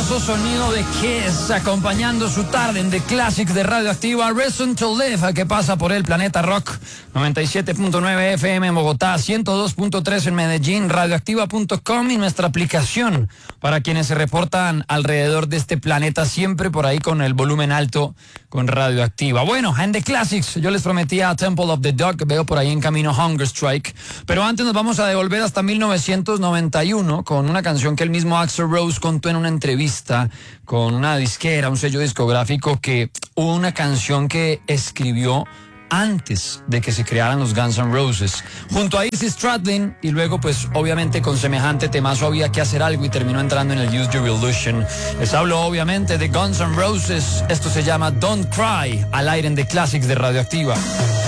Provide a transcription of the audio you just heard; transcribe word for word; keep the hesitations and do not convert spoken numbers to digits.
poderoso sonido de Kiss acompañando su tarde en The Classics de Radioactiva. Reason to Live, que pasa por el Planeta Rock, noventa y siete punto nueve F M en Bogotá, ciento dos punto tres en Medellín, radioactiva punto com y nuestra aplicación para quienes se reportan alrededor de este planeta, siempre por ahí con el volumen alto con Radioactiva. Bueno, en The Classics yo les prometía Temple of the Dog, veo por ahí en camino Hunger Strike, pero antes nos vamos a devolver hasta mil novecientos noventa y uno con una canción que el mismo Axl Rose contó en una entrevista con una disquera, un sello discográfico, que hubo una canción que escribió antes de que se crearan los Guns N' Roses, junto a Izzy Stradlin, y luego pues obviamente con semejante temazo había que hacer algo y terminó entrando en el Use Your Illusion. Les hablo obviamente de Guns N' Roses, esto se llama Don't Cry, al aire en The Classics de Radioactiva.